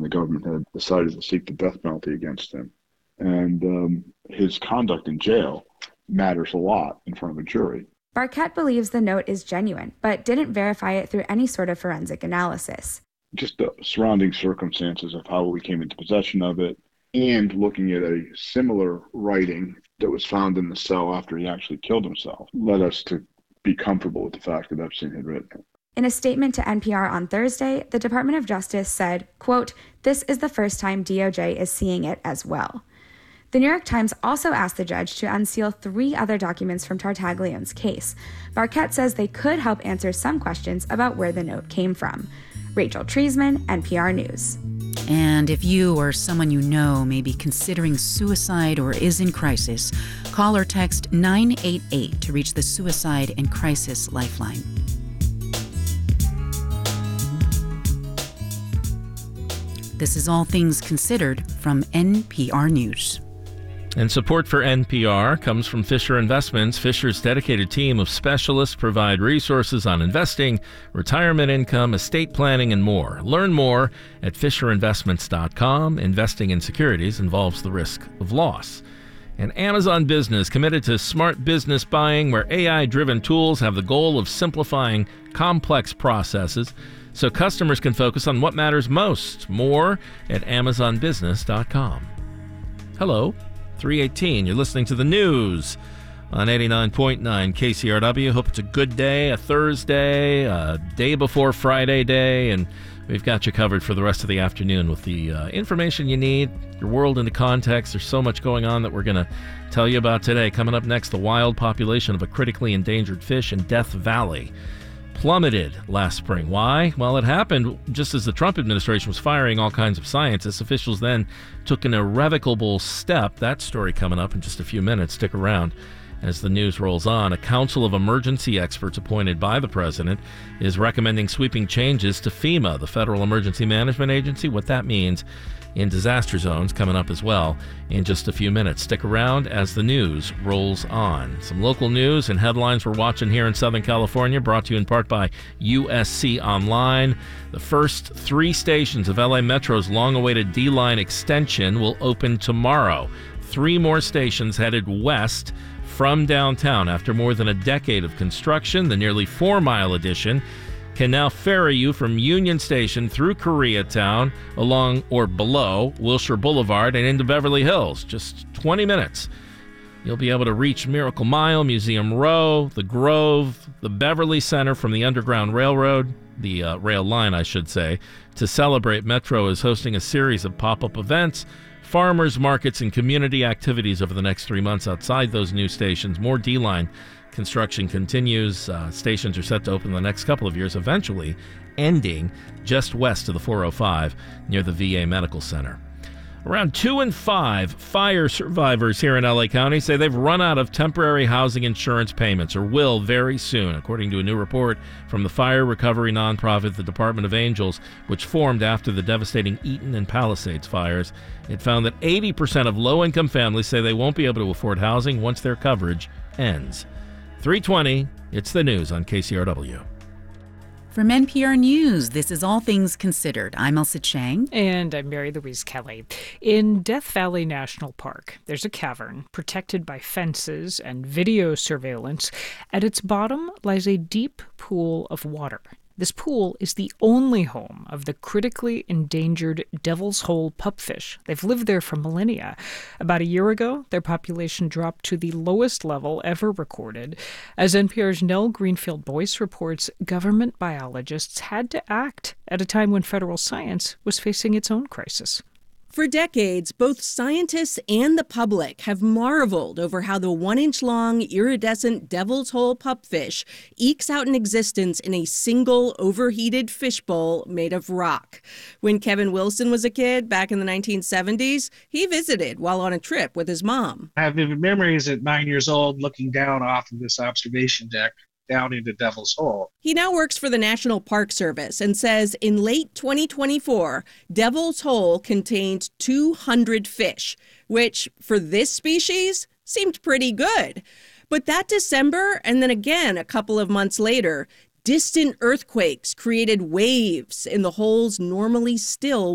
the government had decided to seek the death penalty against him. And his conduct in jail matters a lot in front of a jury. Barquette believes the note is genuine, but didn't verify it through any sort of forensic analysis. Just the surrounding circumstances of how we came into possession of it, and looking at a similar writing that was found in the cell after he actually killed himself, led us to be comfortable with the fact that Epstein had written it. In a statement to NPR on Thursday, the Department of Justice said, quote, "This is the first time DOJ is seeing it as well." The New York Times also asked the judge to unseal 3 other documents from Tartagliane's case. Barquette says they could help answer some questions about where the note came from. Rachel Treisman, NPR News. And if you or someone you know may be considering suicide or is in crisis, call or text 988 to reach the Suicide and Crisis Lifeline. This is All Things Considered from NPR News. And support for NPR comes from Fisher Investments. Fisher's dedicated team of specialists provide resources on investing, retirement income, estate planning, and more. Learn more at FisherInvestments.com. Investing in securities involves the risk of loss. And Amazon Business, committed to smart business buying where AI-driven tools have the goal of simplifying complex processes so customers can focus on what matters most. More at AmazonBusiness.com. Hello. 3:18. You're listening to the news on 89.9 KCRW. Hope it's a good day, a Thursday, a day before Friday day, and we've got you covered for the rest of the afternoon with the information you need, your world into context. There's so much going on that we're going to tell you about today. Coming up next, the wild population of a critically endangered fish in Death Valley plummeted last spring. Why? Well, it happened just as the Trump administration was firing all kinds of scientists. Officials then took an irrevocable step. That story coming up in just a few minutes. Stick around as the news rolls on. A council of emergency experts appointed by the president is recommending sweeping changes to FEMA, the Federal Emergency Management Agency. What that means in disaster zones coming up as well in just a few minutes. Stick around as the news rolls on. Some local news and headlines we're watching here in Southern California, brought to you in part by USC Online. The first 3 stations of LA Metro's long-awaited D-Line extension will open tomorrow. 3 more stations headed west from downtown. After more than a decade of construction, the nearly 4-mile addition can now ferry you from Union Station through Koreatown, along or below Wilshire Boulevard, and into Beverly Hills. Just 20 minutes. You'll be able to reach Miracle Mile, Museum Row, the Grove, the Beverly Center from the Underground Railroad, the rail line, I should say. To celebrate, Metro is hosting a series of pop-up events, farmers markets, and community activities over the next 3 months outside those new stations. More D-Line construction continues. Stations are set to open in the next couple of years, eventually ending just west of the 405 near the VA Medical Center. Around 2 in 5 fire survivors here in LA County say they've run out of temporary housing insurance payments, or will very soon, according to a new report from the fire recovery nonprofit, the Department of Angels, which formed after the devastating Eaton and Palisades fires. It found that 80% of low-income families say they won't be able to afford housing once their coverage ends. 3:20, it's the news on KCRW. From NPR News, this is All Things Considered. I'm Elsa Chang. And I'm Mary Louise Kelly. In Death Valley National Park, there's a cavern protected by fences and video surveillance. At its bottom lies a deep pool of water. This pool is the only home of the critically endangered Devil's Hole pupfish. They've lived there for millennia. About a year ago, their population dropped to the lowest level ever recorded. As NPR's Nell Greenfield-Boyce reports, government biologists had to act at a time when federal science was facing its own crisis. For decades, both scientists and the public have marveled over how the 1-inch-long iridescent Devil's Hole pupfish ekes out an existence in a single overheated fishbowl made of rock. When Kevin Wilson was a kid back in the 1970s, he visited while on a trip with his mom. I have vivid memories at 9 years old looking down off of this observation deck down into Devil's Hole. He now works for the National Park Service and says in late 2024, Devil's Hole contained 200 fish, which for this species seemed pretty good. But that December, and then again a couple of months later, distant earthquakes created waves in the hole's normally still